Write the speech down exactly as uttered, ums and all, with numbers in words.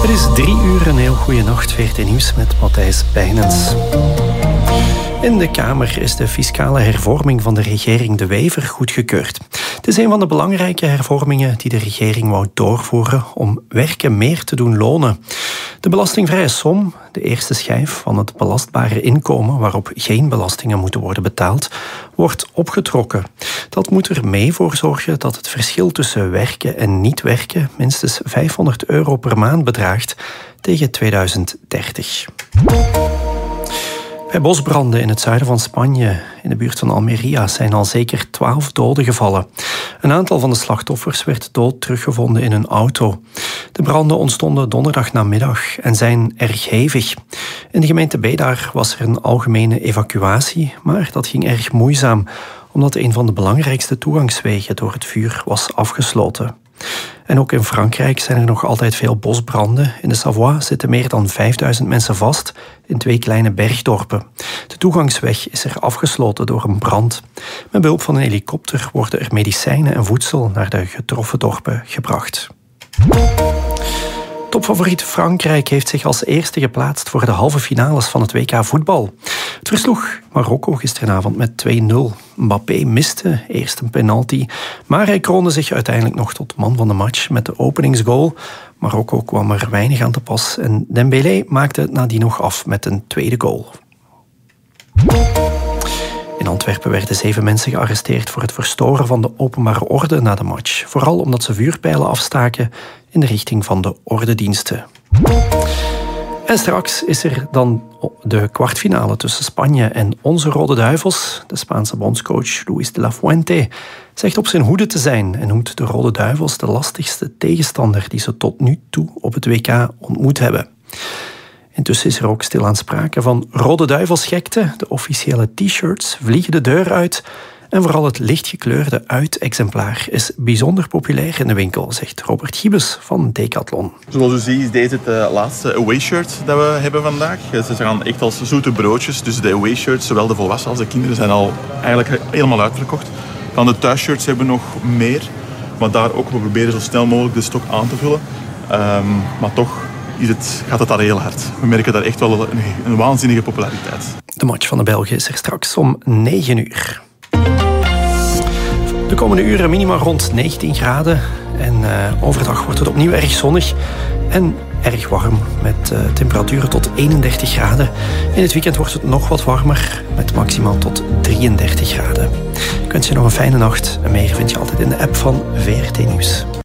Het is drie uur, een heel goede nacht. V R T Nieuws met Matthijs Bijnens. In de Kamer is de fiscale hervorming van de regering De Wever goedgekeurd. Het is een van de belangrijke hervormingen die de regering wou doorvoeren om werken meer te doen lonen. De belastingvrije som, de eerste schijf van het belastbare inkomen waarop geen belastingen moeten worden betaald, wordt opgetrokken. Dat moet er mee voor zorgen dat het verschil tussen werken en niet werken minstens vijfhonderd euro per maand bedraagt tegen tweeduizend dertig. Bij bosbranden in het zuiden van Spanje, in de buurt van Almería, zijn al zeker twaalf doden gevallen. Een aantal van de slachtoffers werd dood teruggevonden in een auto. De branden ontstonden donderdagnamiddag en zijn erg hevig. In de gemeente Bédar was er een algemene evacuatie, maar dat ging erg moeizaam, omdat een van de belangrijkste toegangswegen door het vuur was afgesloten. En ook in Frankrijk zijn er nog altijd veel bosbranden. In de Savoie zitten meer dan vijfduizend mensen vast in twee kleine bergdorpen. De toegangsweg is er afgesloten door een brand. Met behulp van een helikopter worden er medicijnen en voedsel naar de getroffen dorpen gebracht. Topfavoriet Frankrijk heeft zich als eerste geplaatst voor de halve finales van het W K voetbal. Het versloeg Marokko gisteravond met twee nul. Mbappé miste eerst een penalty, maar hij kroonde zich uiteindelijk nog tot man van de match met de openingsgoal. Marokko kwam er weinig aan te pas en Dembélé maakte het nadien nog af met een tweede goal. In Antwerpen werden zeven mensen gearresteerd voor het verstoren van de openbare orde na de match. Vooral omdat ze vuurpijlen afstaken in de richting van de ordediensten. En straks is er dan de kwartfinale tussen Spanje en onze Rode Duivels. De Spaanse bondscoach Luis de la Fuente zegt op zijn hoede te zijn en noemt de Rode Duivels de lastigste tegenstander die ze tot nu toe op het W K ontmoet hebben. Intussen is er ook stilaan sprake van Rode Duivelsgekte. De officiële t-shirts vliegen de deur uit. En vooral het lichtgekleurde uit-exemplaar is bijzonder populair in de winkel, zegt Robert Giebes van Decathlon. Zoals u ziet is deze het laatste away-shirt dat we hebben vandaag. Ze gaan echt als zoete broodjes. Dus de away-shirts, zowel de volwassenen als de kinderen, zijn al eigenlijk helemaal uitverkocht. Van de thuisshirts hebben we nog meer. Maar daar ook, we proberen zo snel mogelijk de stok aan te vullen. Um, maar toch is het, gaat het daar heel hard. We merken daar echt wel een, een waanzinnige populariteit. De match van de Belgen is er straks om negen uur. De komende uren minima rond negentien graden. En uh, overdag wordt het opnieuw erg zonnig en erg warm. Met uh, temperaturen tot eenendertig graden. In het weekend wordt het nog wat warmer. Met maximaal tot drieëndertig graden. Ik wens je nog een fijne nacht. En meer vind je altijd in de app van V R T Nieuws.